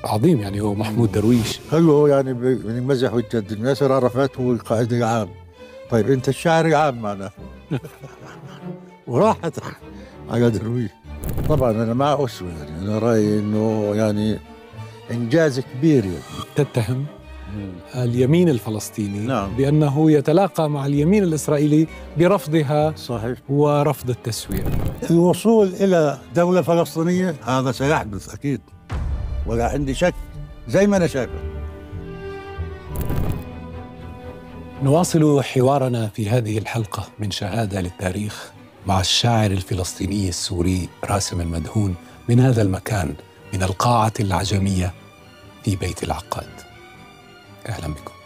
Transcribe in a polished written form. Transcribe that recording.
عظيم، يعني هو محمود درويش. هو يعني بمزح ويجدد. ياسر عرفات هو القائد العام، طيب انت الشاعر العام معنا. وراحت على درويش. طبعا انا مع اسوه، يعني انا رايي انه يعني انجاز كبير يعني. تتهم اليمين الفلسطيني نعم. بأنه يتلاقى مع اليمين الإسرائيلي برفضها صحيح. ورفض التسوية. الوصول إلى دولة فلسطينية هذا سيحدث أكيد، ولا عندي شك زي ما أنا شايفه. نواصل حوارنا في هذه الحلقة من شهادة للتاريخ مع الشاعر الفلسطيني السوري راسم المدهون من هذا المكان، من القاعة العجمية في بيت العقاد. أهلا بكم.